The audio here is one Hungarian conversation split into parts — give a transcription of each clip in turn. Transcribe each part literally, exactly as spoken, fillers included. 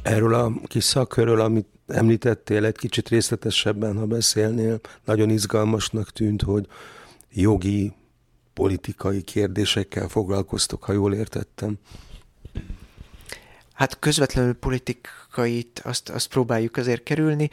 Erről a kis szakkörről, amit említettél, egy kicsit részletesebben, ha beszélnél, nagyon izgalmasnak tűnt, hogy jogi, politikai kérdésekkel foglalkoztok, ha jól értettem. Hát közvetlenül politikait azt, azt próbáljuk azért kerülni,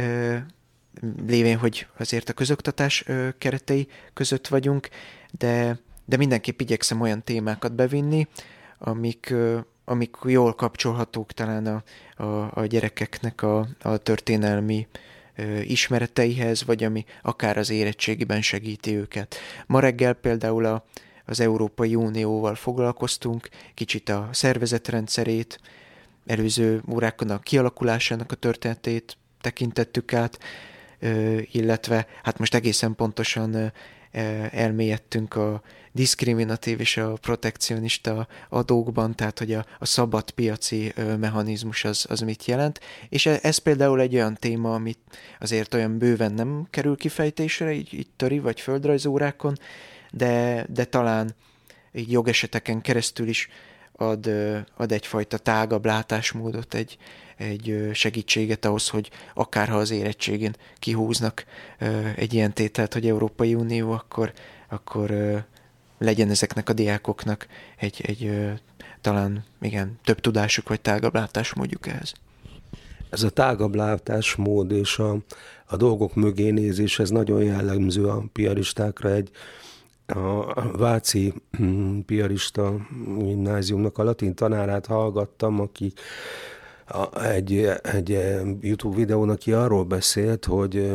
lévén, hogy azért a közoktatás keretei között vagyunk, de, de mindenképp igyekszem olyan témákat bevinni, amik, amik jól kapcsolhatók talán a, a, a gyerekeknek a, a történelmi ismereteihez, vagy ami akár az érettségiben segíti őket. Ma reggel például a, az Európai Unióval foglalkoztunk, kicsit a szervezetrendszerét, előző órákon a kialakulásának a történetét tekintettük át, illetve hát most egészen pontosan elmélyedtünk a diszkriminatív és a protekcionista adókban, tehát hogy a, a szabad piaci mechanizmus az, az mit jelent. És ez például egy olyan téma, amit azért olyan bőven nem kerül kifejtésre, így, így töri vagy földrajzórákon, de, de talán így jogeseteken keresztül is ad, ad egyfajta tágabb látásmódot, egy, egy segítséget ahhoz, hogy akárha az érettségén kihúznak egy ilyen tételt, hogy Európai Unió, akkor, akkor legyen ezeknek a diákoknak egy, egy talán igen, több tudásuk vagy tágabb látásmódjuk ehhez. Ez a tágabb látásmód és a, a dolgok mögé nézés, ez nagyon jellemző a piaristákra. Egy a Váci piarista gimnáziumnak a latin tanárát hallgattam, aki egy, egy YouTube videón, aki arról beszélt, hogy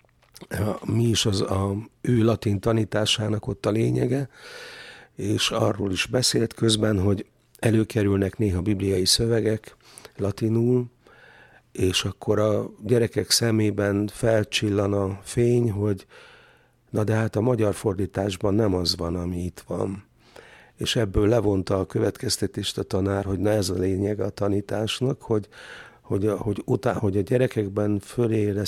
mi is az a ő latin tanításának ott a lényege, és arról is beszélt közben, hogy előkerülnek néha bibliai szövegek latinul, és akkor a gyerekek szemében felcsillan a fény, hogy na de hát a magyar fordításban nem az van, ami itt van. És ebből levonta a következtetést a tanár, hogy na ez a lényeg a tanításnak, hogy, hogy, a, hogy, utá, hogy a gyerekekben fölére